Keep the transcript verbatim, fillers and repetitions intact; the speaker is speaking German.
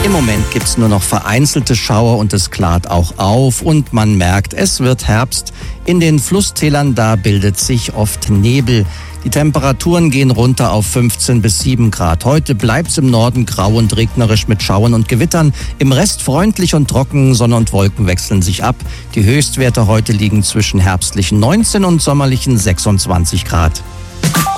Im Moment gibt's nur noch vereinzelte Schauer und es klart auch auf und man merkt, es wird Herbst. In den Flusstälern, da bildet sich oft Nebel. Die Temperaturen gehen runter auf fünfzehn bis sieben Grad. Heute bleibt's im Norden grau und regnerisch mit Schauern und Gewittern. Im Rest freundlich und trocken, Sonne und Wolken wechseln sich ab. Die Höchstwerte heute liegen zwischen herbstlichen neunzehn und sommerlichen sechsundzwanzig Grad.